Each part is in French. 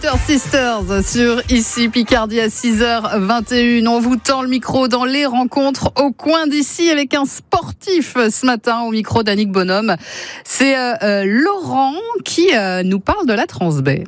Sisters sur Ici Picardie à 6h21. On vous tend le micro dans les rencontres au coin d'ici avec un sportif ce matin au micro d'Annick Bonhomme. C'est Laurent qui nous parle de la Transbaie.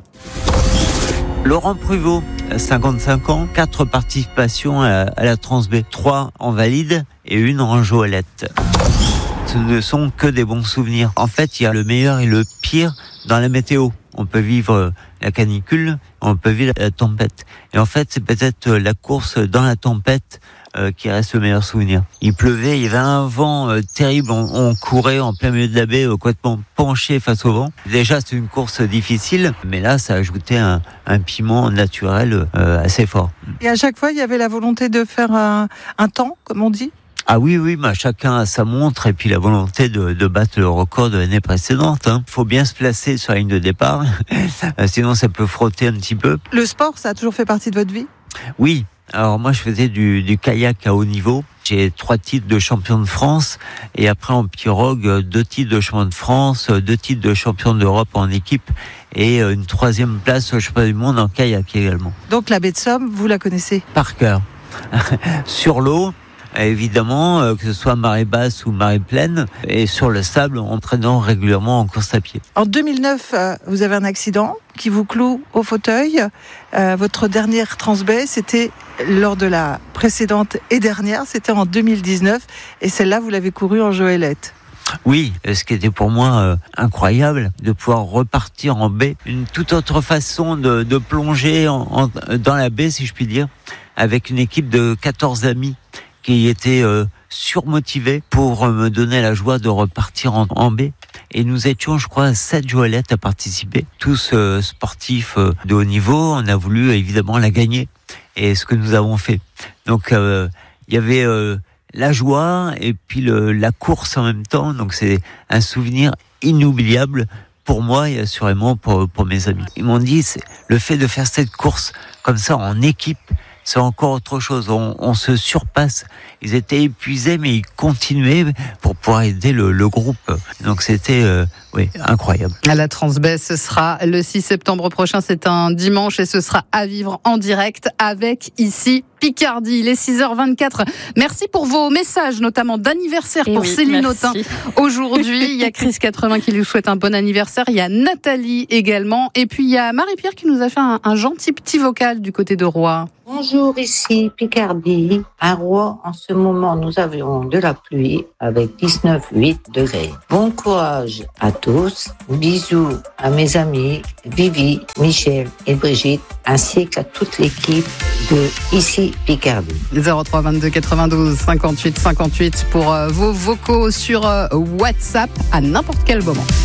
Laurent Pruvot, 55 ans, 4 participations à la Transbaie, 3 en valide et 1 en joëlette. Ce ne sont que des bons souvenirs. En fait, il y a le meilleur et le pire dans la météo. On peut vivre la canicule, on peut vivre la tempête. Et en fait, c'est peut-être la course dans la tempête qui reste le meilleur souvenir. Il pleuvait, il y avait un vent terrible, on courait en plein milieu de la baie, complètement penché face au vent. Déjà, c'est une course difficile, mais là, ça ajoutait un piment naturel assez fort. Et à chaque fois, il y avait la volonté de faire un temps, comme on dit ? Ah oui, chacun a sa montre et puis la volonté de battre le record de l'année précédente. Il faut bien se placer sur la ligne de départ, sinon ça peut frotter un petit peu. Le sport, ça a toujours fait partie de votre vie ? Oui, alors moi je faisais du kayak à haut niveau. J'ai 3 titres de champion de France et après en pirogue, 2 titres de champion de France, 2 titres de champion d'Europe en équipe et une 3e place au championnat du monde en kayak également. Donc la baie de Somme, vous la connaissez ? Par cœur. Sur l'eau, évidemment, que ce soit marée basse ou marée pleine, et sur le sable, entraînant régulièrement en course à pied. En 2009, vous avez un accident qui vous cloue au fauteuil. Votre dernière Transbaie, c'était lors de la précédente et dernière, c'était en 2019, et celle-là, vous l'avez courue en joëlette. Oui, ce qui était pour moi incroyable, de pouvoir repartir en baie. Une toute autre façon de plonger dans la baie, si je puis dire, avec une équipe de 14 amis qui étaient surmotivés pour me donner la joie de repartir en baie. Et nous étions, je crois, 7 joëlettes à participer. Tous sportifs de haut niveau. On a voulu évidemment la gagner. Et ce que nous avons fait. Donc, il y avait la joie et puis la course en même temps. Donc, c'est un souvenir inoubliable pour moi et assurément pour mes amis. Ils m'ont dit, le fait de faire cette course comme ça en équipe, c'est encore autre chose. On se surpasse. Ils étaient épuisés, mais ils continuaient pour pouvoir aider le groupe. Donc c'était incroyable. À la Transbaie, ce sera le 6 septembre prochain. C'est un dimanche et ce sera à vivre en direct avec Ici Picardie. Il est 6h24. Merci pour vos messages, notamment d'anniversaire pour Céline Autain. Aujourd'hui, il y a Chris 80 qui lui souhaite un bon anniversaire. Il y a Nathalie également. Et puis il y a Marie-Pierre qui nous a fait un gentil petit vocal du côté de Roy. Bonjour, ici Picardie. À Roy, en ce moment, nous avions de la pluie avec 19,8 degrés. Bon courage à tous. Bisous à mes amis Vivi, Michel et Brigitte, ainsi qu'à toute l'équipe de Ici Picardie. 03 22 92 58 58 pour vos vocaux sur WhatsApp à n'importe quel moment.